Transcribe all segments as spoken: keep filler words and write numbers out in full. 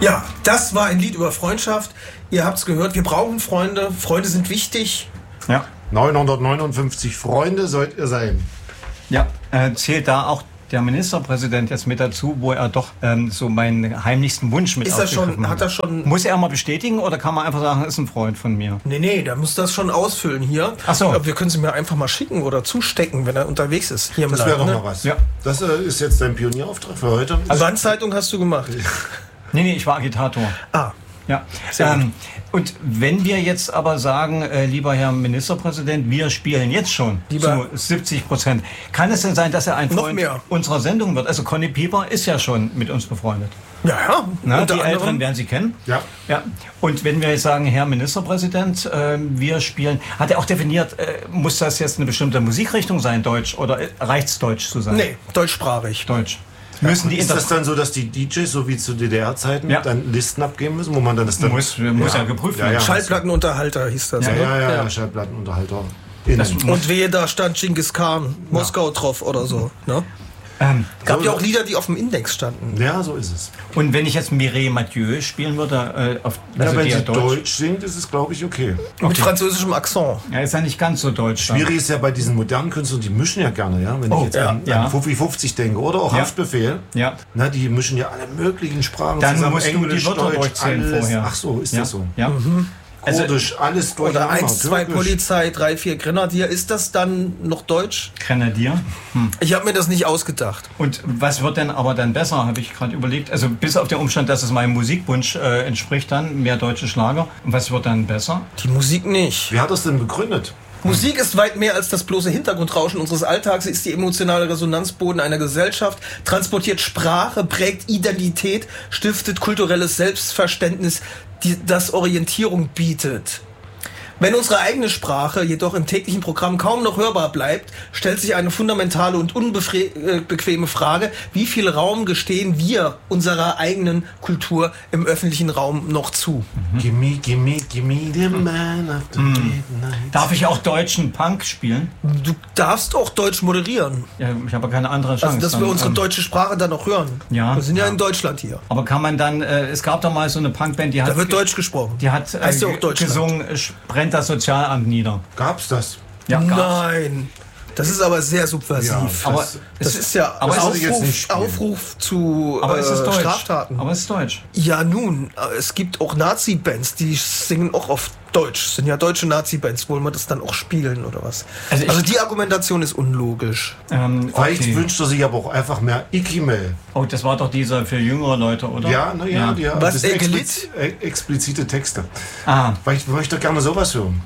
Ja, das war ein Lied über Freundschaft. Ihr habt's gehört, wir brauchen Freunde. Freunde sind wichtig. Ja. neunhundertneunundfünfzig Freunde sollt ihr sein. Ja, äh, zählt da auch der Ministerpräsident jetzt mit dazu, wo er doch ähm, so meinen heimlichsten Wunsch mit Ist er aufgegriffen schon, hat. hat er schon... Muss er mal bestätigen oder kann man einfach sagen, ist ein Freund von mir? Nee, nee, der muss das schon ausfüllen hier. Ach so. Wir können sie mir einfach mal schicken oder zustecken, wenn er unterwegs ist. Hier im Das Land, wäre doch ne? mal was. Ja. Das äh, ist jetzt dein Pionierauftrag für heute. Also Wandzeitung hast du gemacht. Nee, nee, ich war Agitator. Ah, Ja. Sehr Ähm, und wenn wir jetzt aber sagen, äh, lieber Herr Ministerpräsident, wir spielen jetzt schon Lieber- zu siebzig Prozent, kann es denn sein, dass er ein Noch Freund mehr. unserer Sendung wird? Also Conny Pieper ist ja schon mit uns befreundet. ja, ja. Na, Unter die Älteren anderem. werden Sie kennen. Ja. Ja. Und wenn wir jetzt sagen, Herr Ministerpräsident, äh, wir spielen, hat er auch definiert, äh, muss das jetzt eine bestimmte Musikrichtung sein, Deutsch, oder äh, reicht's Deutsch zu sein? Nee, deutschsprachig. Deutsch. Müssen die Ist das Inter dann so, dass die D Js, so wie zu D D R-Zeiten, Ja. dann Listen abgeben müssen, wo man dann das dann... muss, muss ja, geprüft Ja, werden. ja. Schallplattenunterhalter hieß das. Ja, ne? Ja, ja, ja, Schallplattenunterhalter. Innen. Das- Und wehe, da stand Genghis Khan, Moskau drauf oder so. Ne? Ähm, Gab So, ja auch Lieder, die auf dem Index standen. Ja, so ist es. und wenn ich jetzt Mireille Mathieu spielen würde, äh, auf, Ja, also wenn die sie ja Deutsch. Deutsch, singt, ist es, glaube ich, okay. Mit französischem Akzent. ja, ist ja nicht ganz so deutsch. dann. Schwierig ist ja bei diesen modernen Künstlern, die mischen ja gerne, ja. Wenn Oh, ich jetzt ja, an, ja. an Fuffi fünfzig denke oder auch Ja. Haftbefehl, Ja. na, die mischen ja alle möglichen Sprachen Dann zusammen. musst du die Englisch, Wörter Deutsch, durchzählen alles. vorher. Ach so, ist ja. das so? Ja. Also, Kurdisch, alles Oder durcheinander. eins, zwei Türkisch. Polizei, drei, vier Grenadier. Ist das dann noch Deutsch? Grenadier. Hm. Ich habe mir das nicht ausgedacht. Und was wird denn aber dann besser, habe ich gerade überlegt. Also bis auf den Umstand, dass es meinem Musikwunsch äh, entspricht dann, mehr deutsche Schlager. Und was wird dann besser? Die Musik nicht. Wer hat das denn begründet? Musik ist weit mehr als das bloße Hintergrundrauschen unseres Alltags. Sie ist die emotionale Resonanzboden einer Gesellschaft, transportiert Sprache, prägt Identität, stiftet kulturelles Selbstverständnis, die, das Orientierung bietet. Wenn unsere eigene Sprache jedoch im täglichen Programm kaum noch hörbar bleibt, stellt sich eine fundamentale und unbequeme Frage: Wie viel Raum gestehen wir unserer eigenen Kultur im öffentlichen Raum noch zu? Gimme, gimme, gimme the man of the midnight. Darf ich auch deutschen Punk spielen? Du darfst auch Deutsch moderieren. Ja, ich habe keine andere Chance. Also, dass wir dann, unsere ähm, deutsche Sprache dann noch hören. Ja. Wir sind ja in Deutschland hier. Aber kann man dann, äh, es gab doch mal so eine Punkband, die hat, Da wird Deutsch gesprochen. die hat äh, Heißt ja auch Deutschland. gesungen, äh, brennt das Sozialamt nieder. Gab's das? Ja, gab's. Nein. Das ist aber sehr subversiv. Ja, Aber das- das ist ja aber Aufruf, ist es jetzt nicht spielen. Aufruf zu Aber äh, es ist Deutsch. Straftaten. Aber es ist Deutsch. Ja, nun, äh, es gibt auch Nazi-Bands, die singen auch auf Deutsch. Sind ja deutsche Nazi-Bands. Wollen wir das dann auch spielen oder was? Also Also, ich- die Argumentation ist unlogisch. Ähm, Vielleicht okay. wünscht er sich aber auch einfach mehr Ikimel. Oh, das war doch dieser für jüngere Leute, oder? Ja, na ja, die, Was, das sind Ekelit? expliz äh, explizite Texte. Ah, Vielleicht möchte er gerne sowas hören.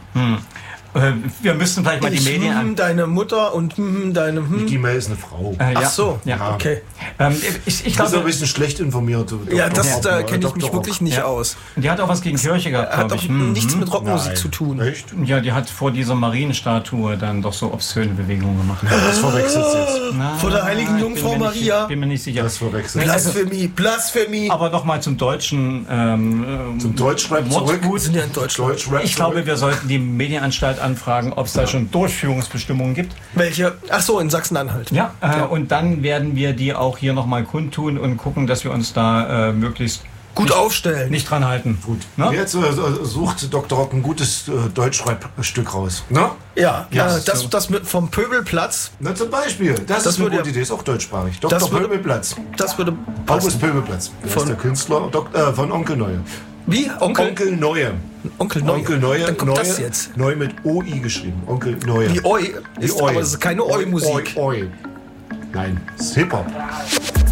äh, wir müssten vielleicht mal die Ich, Medien hm, an. deine Mutter und hm, deine hm. Ikimel ist eine Frau. Äh, Ach ja. so, Ja. okay. Ähm, ich ich Du bist ein glaube, bisschen schlecht informiert. du Ja, Doktor das Rock, da ne? kenne ich mich Doktor wirklich Rock. nicht Ja. aus. die hat auch was gegen Kirche gehabt, Hat glaube doch ich. Hm. nichts mit Rockmusik Nein. zu tun. Echt? Ja, die hat vor dieser Marienstatue dann doch so obszöne Bewegungen gemacht. Das verwechselt jetzt. Na, Vor der heiligen ich Jungfrau bin mir Maria. Nicht, bin mir nicht sicher. Das verwechselt. Blasphemie, Blasphemie. Aber nochmal zum deutschen ähm, ähm, Zum Deutschrap zurück. Mordgut. Wir sind ja in Deutschland. Deutschrap Ich glaube, zurück. wir sollten die Medienanstalt anfragen, ob es da schon Durchführungsbestimmungen gibt. Welche? Ach so, in Sachsen-Anhalt. Ja, äh, und dann werden wir die auch hier nochmal kundtun und gucken, dass wir uns da äh, möglichst Gut aufstellen. nicht dran halten. Gut. Ne? Jetzt äh, sucht Doktor Rock ein gutes äh, Deutschrap-Stück raus. Ne? Ja, Ja, äh, das, so. das mit vom Pöbelplatz, Na, zum Beispiel. Das, Das ist eine würde gute ja- Idee. Ist auch deutschsprachig. Doktor Das würde- Pöbelplatz. das würde August passen. Pöbelplatz. Wer Von- ist der Künstler? Dok äh, von Onkel Neue. Wie? Onkel? Onkel Neue. Onkel Neue. Onkel Neue. Dann kommt Neue, das jetzt. Neu mit O I geschrieben. Onkel Neue. Die Oi ist, Oi. aber es ist keine Oi-Musik. Oi, Oi. Nein, es ist Hip-Hop.